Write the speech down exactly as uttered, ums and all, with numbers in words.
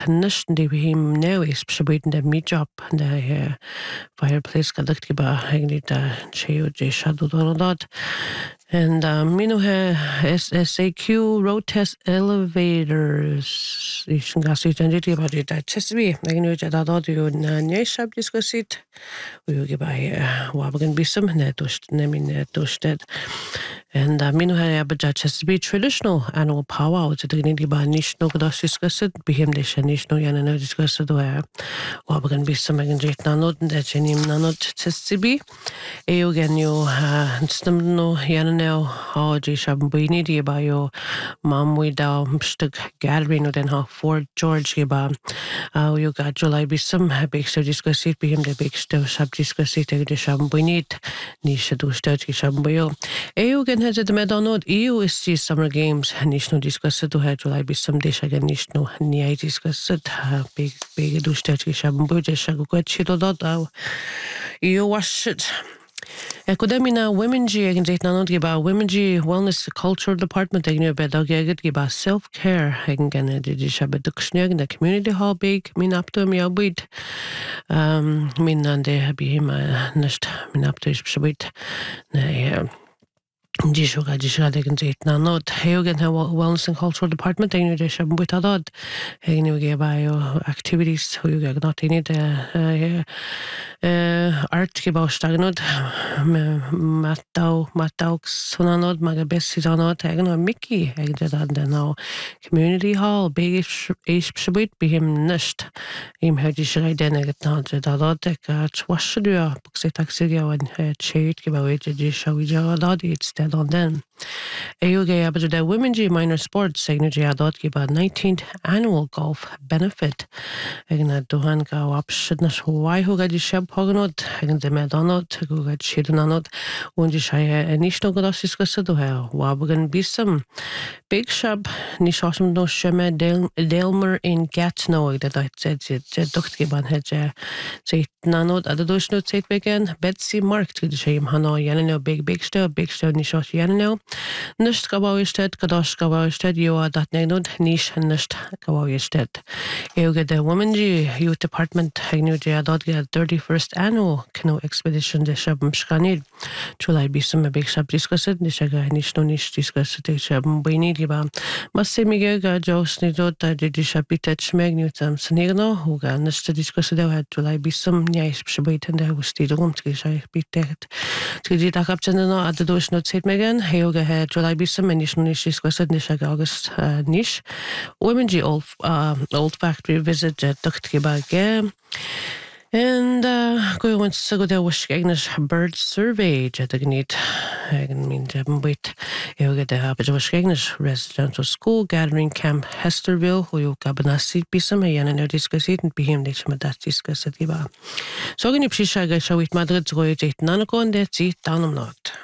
Nishtan di him now is pshabit the meat job the fireplace kadak ba hangli da cheo je shadu donod and minu ha S S A Q road test elevators ishin gasi janjiti ba da chesbi agnu jada do you na ne shab discusit we give by wabagan bisum ne dust nemin ne dusted and minu ha abaja chesbi traditional annual powwow to the nidi ba nish no gdas discussed behim de shanish no yana no discussed do wabagan bisum agn jet nanod de chenim nanod chesbi eugen yo stem no yana no ha je shab bini di ba yo mam we da mstug gallery no den ha Fort George ba you got July bisum big so discussed behim de big sto shab discussed de shab binit nish do stot shab boyo eugen has the medonod eu is the summer games nish no discussed to ha July bisum de shagan nish no ni discussed big big do stot shab boje shag ko chito do eu wash it Academina Women G again date nanod giba Women G Wellness Culture Department agnu bedag agit giba self care again gana di shabe dukshneg na community hall big min apto mi abid um min nande habi ma nasht min apto is shabit na Jishoga Jishad again date nanod Hagen Wellness and Cultural Department agnu de shab butadad agnu giba activities who you got not in it art giba stagnod matau matau sonanod maga besidonod agno Mickey agjadan the now community hall big ish shabit bihim nisht im hadi shay denegat nadadad ek chwashdu bukse taxiga wan chait giba weje jishawi jadad it's dead on then Ayuge abada Women G Minor Sports signature adot giba nineteenth annual golf benefit agna duhan ga option why who got shab hognod agn de medonod who got shidnanod und shay nishno godas discussed do ha wabagan bisum big shab nishosm no sheme Delmer in Gatno that I said je docht giban heje je nanod adosh no set began Betsy Mark to the shame hano yanno big big sto big sto nishosh yanno Nisht gawawisted kadosh gawawisted you are that nenod nish nisht gawawisted Euge the Women G Youth Department hagnu je adot ge thirty-first annual canoe expedition de shab mshkanid July bisum big shab discussed de shaga nish no nish discussed de shab bini giba masimige ga jos nidot de de shabit chmeg tam snigno hu ga nisht discussed de July bisum nyais shabit and de was the rum to shay bitet to di takap channel at the dosh not set megan Euge he July bisum and nish no nish discussed de shaga August nish Women G old uh, old factory visit de docht giba ge And uh, go on to go there was English bird survey jadagnit again mean jabin wait you get the habit of English residential school gathering camp Hesterville who you gabanasi bisam and no discuss it and behim de that discuss it ba so gni pshisha ga shawit madrid go je nanakon de zi down not